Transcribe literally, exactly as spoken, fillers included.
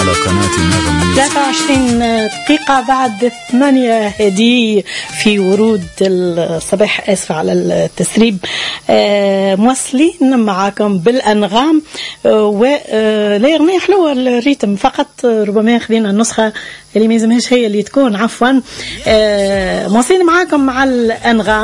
على قناة النغم. ثلاثة وعشرين دقيقة بعد ثمانية هدي في ورود الصباح. آسف على التسريب. موصلين معكم بالأنغام ولا يغني حلوة الريتم فقط، ربما خلينا النسخة اللي ما يزمهاش هي اللي تكون. عفوا موصلين معاكم مع الأنغام.